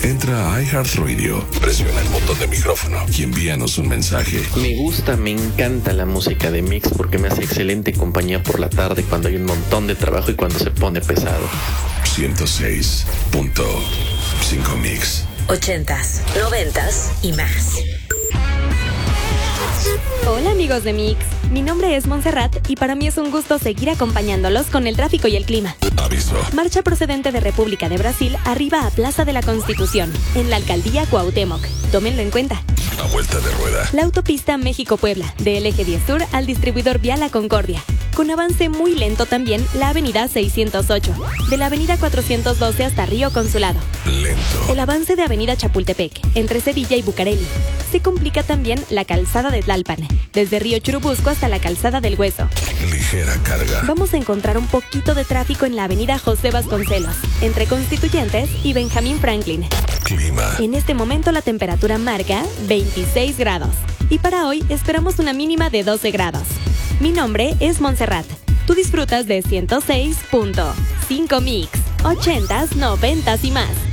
Entra a iHeartRadio, presiona el botón de micrófono y envíanos un mensaje. Me encanta la música de Mix porque me hace excelente compañía por la tarde cuando hay un montón de trabajo y cuando se pone pesado. 106.5 Mix. 80s, 90s y más. Hola amigos de Mix, mi nombre es Montserrat y para mí es un gusto seguir acompañándolos con el tráfico y el clima. Aviso. Marcha procedente de República de Brasil arriba a Plaza de la Constitución, en la alcaldía Cuauhtémoc. Tómenlo en cuenta. A vuelta de rueda. La autopista México-Puebla, del eje 10 Sur al distribuidor vial La Concordia. Con avance muy lento también la avenida 608, de la avenida 412 hasta Río Consulado. Lento. El avance de avenida Chapultepec, entre Sevilla y Bucareli. Se complica también la calzada de Tlalpan, desde Río Churubusco hasta la calzada del Hueso. Ligera carga. Vamos a encontrar un poquito de tráfico en la avenida José Vasconcelos, entre Constituyentes y Benjamín Franklin. Clima. En este momento la temperatura marca 26 grados. Y para hoy esperamos una mínima de 12 grados. Mi nombre es Montserrat. Tú disfrutas de 106.5 Mix, 80s, 90s y más.